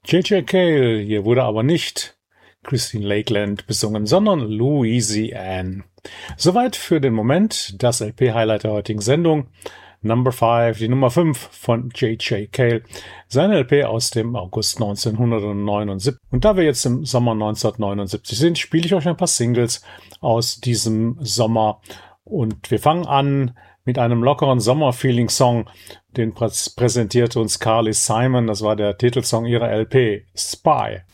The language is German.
J.J. Cale, hier wurde aber nicht Christine Lakeland besungen, sondern Louisiane. Soweit für den Moment das LP-Highlight der heutigen Sendung. Number 5, die Nummer 5 von J.J. Cale, seine LP aus dem August 1979. Und da wir jetzt im Sommer 1979 sind, spiele ich euch ein paar Singles aus diesem Sommer. Und wir fangen an mit einem lockeren Sommer-Feeling-Song. Den präsentierte uns Carly Simon, das war der Titelsong ihrer LP, Spy.